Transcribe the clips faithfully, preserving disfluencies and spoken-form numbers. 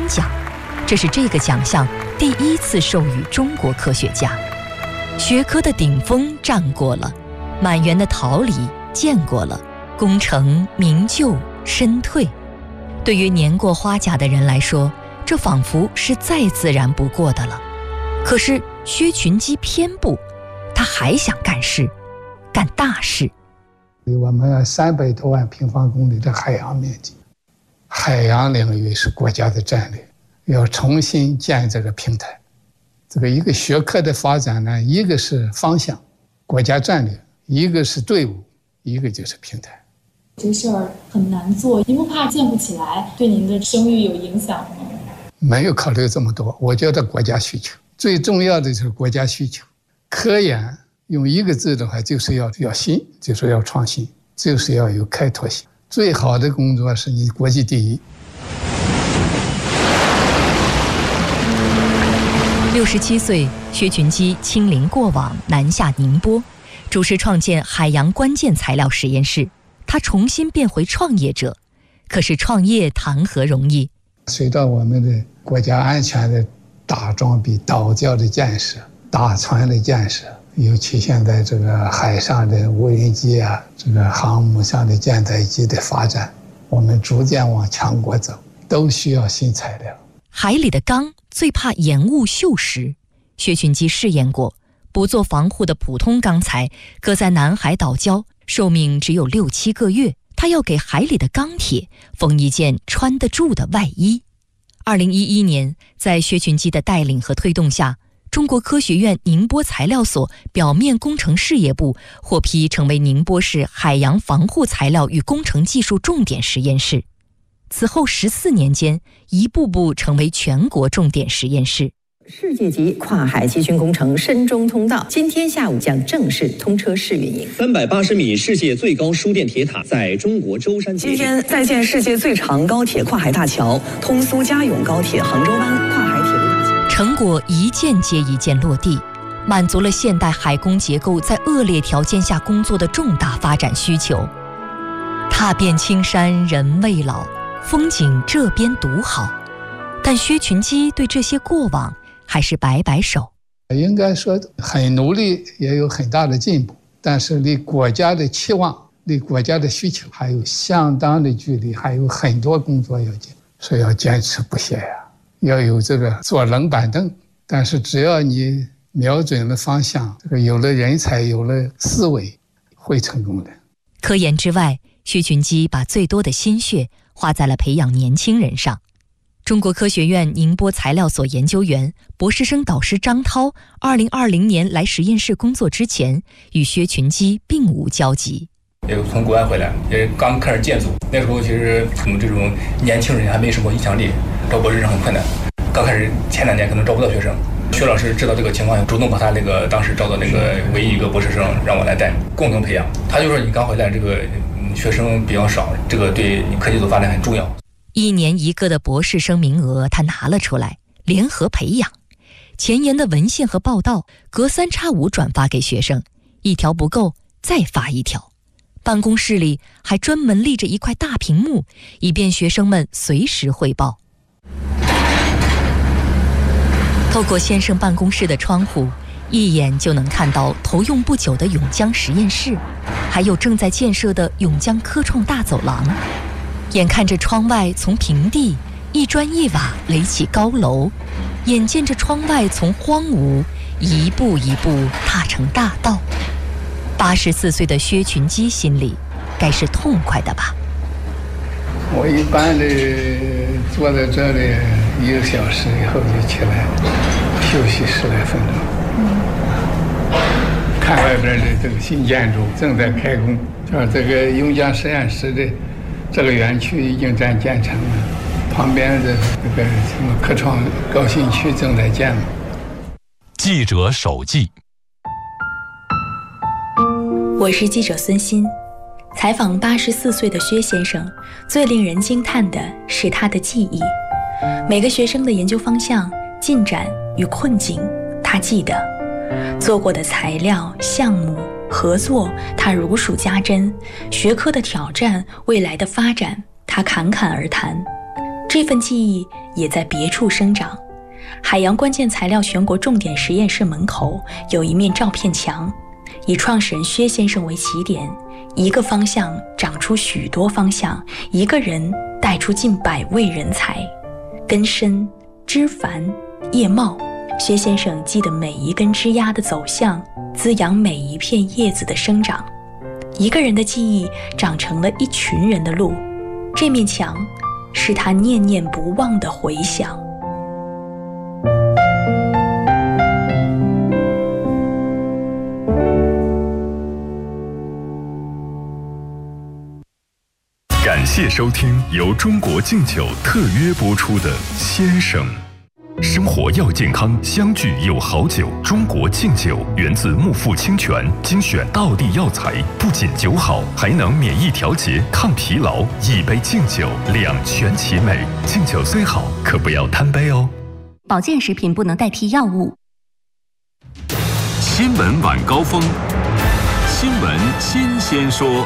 奖，这是这个奖项第一次授予中国科学家。学科的顶峰站过了，满园的桃李见过了，功成名就身退。对于年过花甲的人来说，这仿佛是再自然不过的了。可是薛群基偏不，他还想干事，干大事。 我们有三百多万平方公里的海洋面积，海洋领域是国家的战略，要重新建这个平台。这个一个学科的发展呢，一个是方向，国家战略，一个是队伍，一个就是平台。 这事儿很难做，您不怕建不起来，对您的声誉有影响吗？ 没有考虑这么多，我觉得国家需求最重要的就是国家需求。科研用一个字的话，就是要要新，就是要创新，就是要有开拓性。最好的工作是你国际第一。 六十七岁，薛群基亲临过往，南下宁波，主持创建海洋关键材料实验室。他重新变回创业者，可是创业谈何容易？ 随着我们的国家安全的大装备、岛礁的建设、大船的建设，尤其现在这个海上的无人机啊，这个航母上的舰载机的发展，我们逐渐往强国走，都需要新材料。 海里的钢最怕盐雾锈蚀，薛群基试验过，不做防护的普通钢材搁在南海岛礁，寿命只有六七个月。他要给海里的钢铁缝一件穿得住的外衣。二零一一年，在薛群基的带领和推动下，中国科学院宁波材料所表面工程事业部获批成为宁波市海洋防护材料与工程技术重点实验室。此后十四年间，一步步成为全国重点实验室。 世界级跨海集群工程深中通道今天下午将正式通车试运营。 三百八十米世界最高输电铁塔在中国舟山。 今天在建世界最长高铁跨海大桥——通苏嘉甬高铁杭州湾跨海铁路大桥， 成果一件接一件落地，满足了现代海工结构在恶劣条件下工作的重大发展需求。踏遍青山人未老，风景这边独好。但薛群基对这些过往还是摆摆手。 应该说很努力，也有很大的进步，但是离国家的期望、离国家的需求还有相当的距离，还有很多工作要做，所以要坚持不懈呀，要有这个坐冷板凳。但是只要你瞄准了方向，这个有了人才，有了思维，会成功的。 科研之外，薛群基把最多的心血花在了培养年轻人上。中国科学院宁波材料所研究员、博士生导师张涛，二零二零年来实验室工作之前，与薛群基并无交集。 也从国外回来，也刚开始建组，那时候其实我们这种年轻人还没什么影响力，招博士生很困难。刚开始前两年可能招不到学生，薛老师知道这个情况，主动把他那个当时招的那个唯一一个博士生让我来带，共同培养。他就说你刚回来，这个学生比较少，这个对你科技组发展很重要。 一年一个的博士生名额他拿了出来，联合培养。前沿的文献和报道隔三差五转发给学生，一条不够再发一条。办公室里还专门立着一块大屏幕，以便学生们随时汇报。透过先生办公室的窗户，一眼就能看到投用不久的永江实验室，还有正在建设的永江科创大走廊。眼看着窗外从平地一砖一瓦垒起高楼，眼见着窗外从荒芜一步一步踏成大道，八十四岁的薛群基心里该是痛快的吧。 我一般的坐在这里一个小时以后就起来休息十来分钟，看外边的这个新建筑正在开工，就是这个永江实验室的这个园区已经在建成了，旁边的这个什么科创高新区正在建了。 记者手记。 我是记者孙鑫。采访八十四岁的薛先生，最令人惊叹的是他的记忆。每个学生的研究方向、进展与困境，他记得；做过的材料、项目、合作，他如数家珍；学科的挑战、未来的发展，他侃侃而谈。 这份记忆也在别处生长。海洋关键材料全国重点实验室门口有一面照片墙，以创始人薛先生为起点，一个方向长出许多方向，一个人带出近百位人才。根深枝繁叶茂，薛先生记得每一根枝丫的走向，滋养每一片叶子的生长。一个人的记忆长成了一群人的路，这面墙是他念念不忘的回响。 感谢收听由中国敬酒特约播出的《先生》。生活要健康，相聚有好酒。中国敬酒源自木富清泉，精选道地药材，不仅酒好，还能免疫调节、抗疲劳。一杯敬酒，两全其美。敬酒虽好，可不要贪杯哦。 保健食品不能代替药物。 新闻晚高峰，新闻新鲜说。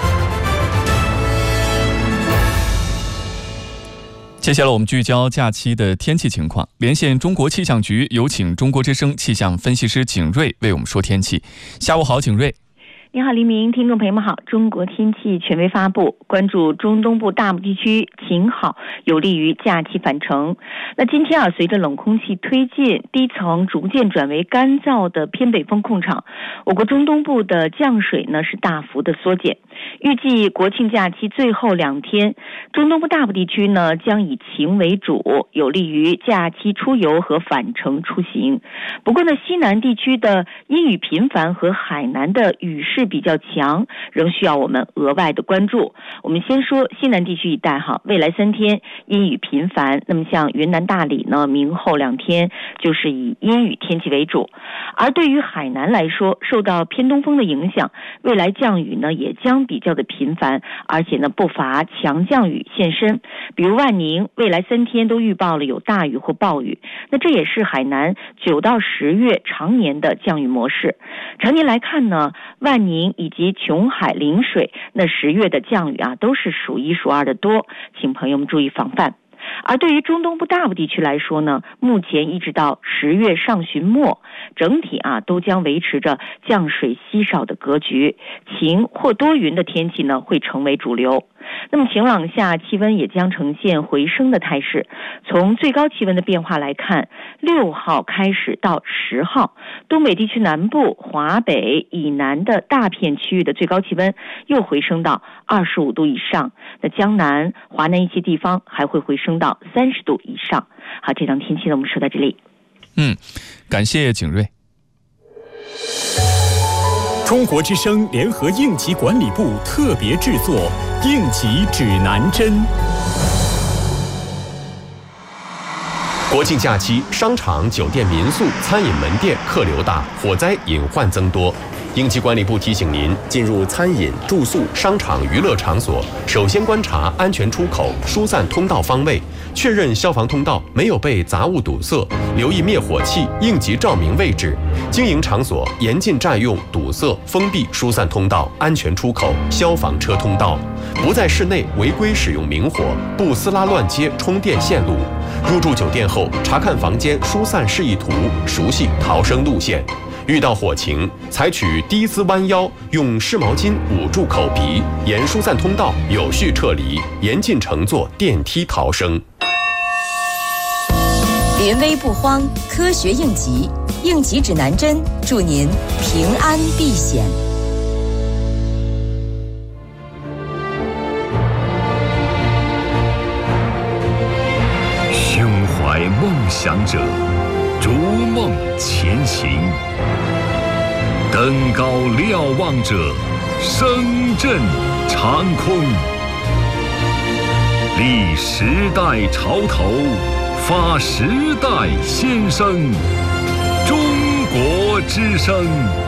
接下来我们聚焦假期的天气情况，连线中国气象局，有请中国之声气象分析师景瑞为我们说天气。下午好，景瑞。 你好，黎明，听众朋友们好。中国天气权威发布，关注中东部大部地区晴好，有利于假期返程。那今天啊，随着冷空气推进，低层逐渐转为干燥的偏北风控场，我国中东部的降水呢是大幅的缩减。预计国庆假期最后两天，中东部大部地区呢将以晴为主，有利于假期出游和返程出行。不过呢，西南地区的阴雨频繁和海南的雨势比较强，仍需要我们额外的关注。我们先说西南地区一带哈，未来三天阴雨频繁，那么像云南大理呢，明后两天就是以阴雨天气为主。而对于海南来说，受到偏东风的影响，未来降雨呢也将比较的频繁，而且呢不乏强降雨现身。比如万宁未来三天都预报了有大雨或暴雨，那这也是海南九到十月常年的降雨模式。常年来看呢，万宁以及琼海、陵水那十月的降雨啊都是数一数二的多，请朋友们注意防范。而对于中东部大部地区来说呢，目前一直到十月上旬末，整体啊都将维持着降水稀少的格局，晴或多云的天气呢会成为主流。那么晴朗下气温也将呈现回升的态势。从最高气温的变化来看，六号开始到十号，东北地区南部、华北以南的大片区域的最高气温又回升到二十五度以上，那江南、华南一些地方还会回升到三十度以上。好，这档天气呢我们说到这里。 嗯，感谢景瑞。 中国之声联合应急管理部特别制作《应急指南针》。 国庆假期，商场、酒店、民宿、餐饮门店客流大，火灾隐患增多。应急管理部提醒您，进入餐饮、住宿、商场、娱乐场所，首先观察安全出口、疏散通道方位，确认消防通道没有被杂物堵塞，留意灭火器、应急照明位置。经营场所严禁占用、堵塞、封闭疏散通道、安全出口、消防车通道，不在室内违规使用明火，不撕拉乱接充电线路。入住酒店后，查看房间疏散示意图，熟悉逃生路线。遇到火情，采取低姿弯腰，用湿毛巾捂住口鼻，沿疏散通道有序撤离，严禁乘坐电梯逃生。 临危不慌，科学应急，应急指南针，祝您平安避险。 胸怀梦想者，逐梦前行。登高瞭望者，声震长空。立时代潮头，发时代先声。中国之声。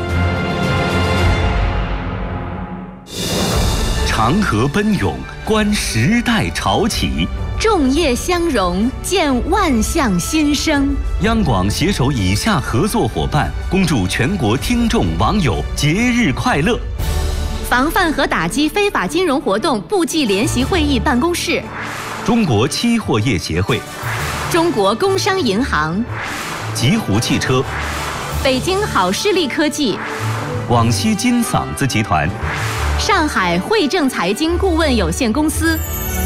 长河奔涌，观时代潮起。 众业相融，见万象新生。 央广携手以下合作伙伴，恭祝全国听众网友节日快乐。 防范和打击非法金融活动部际联席会议办公室。 中国期货业协会、 中国工商银行、 极狐汽车、 北京好视力科技、 广西金嗓子集团、 上海汇正财经顾问有限公司。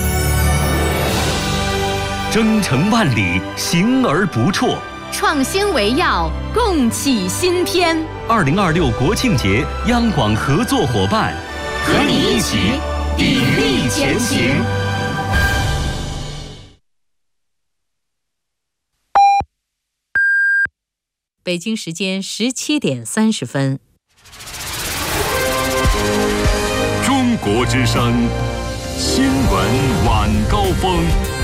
征程万里，行而不辍。 创新为要，共启新篇。 二零二六国庆节，央广合作伙伴， 和你一起砥砺前行。 北京时间十七点三十分。 中国之声新闻晚高峰。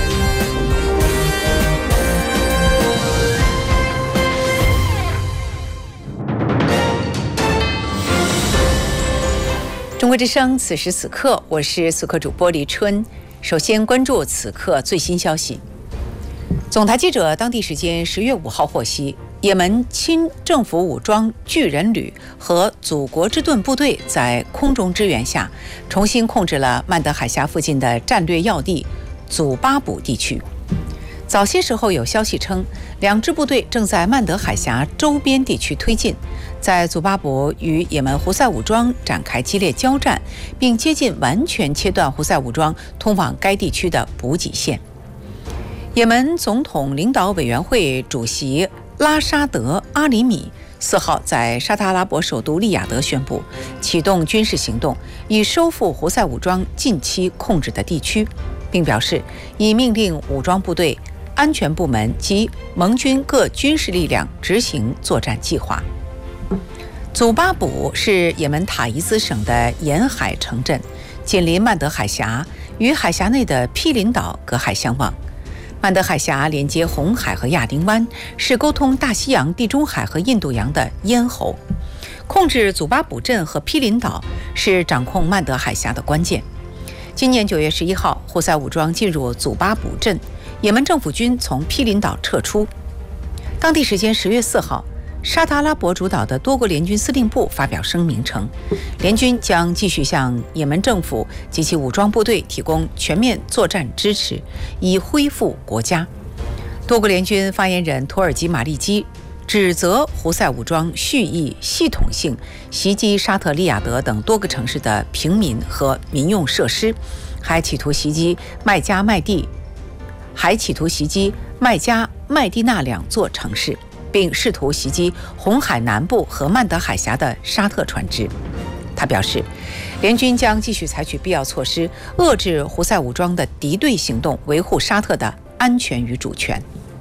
中国之声，此时此刻，我是此刻主播李春。首先关注此刻最新消息。总台记者当地时间十月五号获悉，也门亲政府武装巨人旅和祖国之盾部队在空中支援下，重新控制了曼德海峡附近的战略要地祖巴卜地区。早些时候有消息称，两支部队正在曼德海峡周边地区推进，在祖巴卜与也门胡塞武装展开激烈交战，并接近完全切断胡塞武装通往该地区的补给线。也门总统领导委员会主席拉沙德·阿里米四号在沙特阿拉伯首都利雅得宣布，启动军事行动，以收复胡塞武装近期控制的地区，并表示已命令武装部队、安全部门及盟军各军事力量执行作战计划。祖巴卜是也门塔伊兹省的沿海城镇，紧邻曼德海峡，与海峡内的毗邻岛隔海相望。曼德海峡连接红海和亚丁湾，是沟通大西洋、地中海和印度洋的咽喉。控制祖巴卜镇和毗邻岛是掌控曼德海峡的关键。今年九月十一号，胡塞武装进入祖巴卜镇，也门政府军从毗邻岛撤出。当地时间十月四号，沙特阿拉伯主导的多国联军司令部发表声明称，联军将继续向也门政府及其武装部队提供全面作战支持，以恢复国家。多国联军发言人托尔基马利基指责胡塞武装蓄意系统性袭击沙特利雅得等多个城市的平民和民用设施，还企图袭击麦加麦地，还企图袭击麦加麦地那两座城市，并试图袭击红海南部和曼德海峡的沙特船只。他表示，联军将继续采取必要措施，遏制胡塞武装的敌对行动，维护沙特的安全与主权。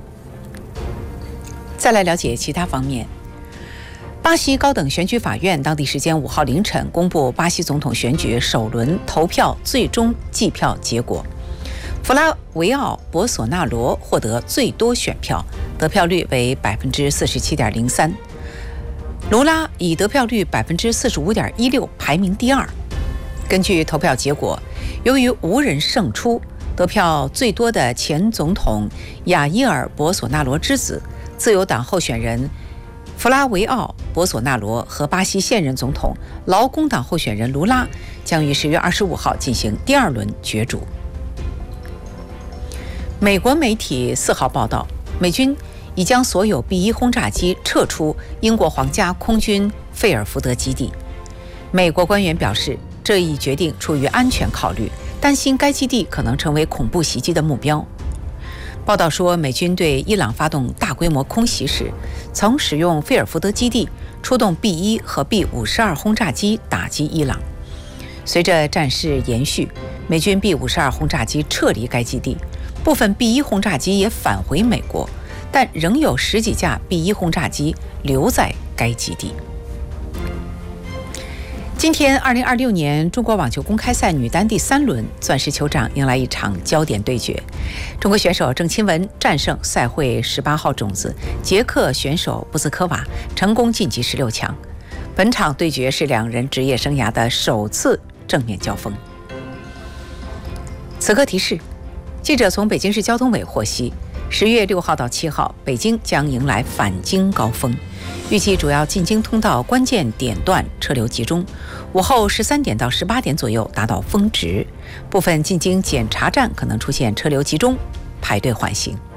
再来了解其他方面。巴西高等选举法院当地时间五号凌晨公布巴西总统选举首轮投票最终计票结果，弗拉维奥·博索纳罗获得最多选票，得票率为百分之四十七点零三，卢拉以得票率百分之四十五点一六排名第二。根据投票结果，由于无人胜出，得票最多的前总统亚伊尔·博索纳罗之子、自由党候选人弗拉维奥·博索纳罗和巴西现任总统劳工党候选人卢拉将于十月二十五号进行第二轮角逐。美国媒体四号报道，美军已将所有 B 一 轰炸机撤出英国皇家空军费尔福德基地。美国官员表示，这一决定出于安全考虑，担心该基地可能成为恐怖袭击的目标。报道说，美军对伊朗发动大规模空袭时，曾使用费尔福德基地出动 B 一 和 B 五十二 轰炸机打击伊朗。随着战事延续，美军 B 五十二 轰炸机撤离该基地，部分 B 一 轰炸机也返回美国，但仍有十几架 B 一 轰炸机留在该基地。今天二零二六年中国网球公开赛女单第三轮，钻石酋长迎来一场焦点对决。中国选手郑钦文战胜赛会十八号种子捷克选手布斯科娃，成功晋级十六强。本场对决是两人职业生涯的首次正面交锋。此刻提示，记者从北京市交通委获悉， 十月六号到七号，北京将迎来返京高峰，预计主要进京通道关键点段车流集中，午后十三点到十八点左右达到峰值，部分进京检查站可能出现车流集中，排队缓行。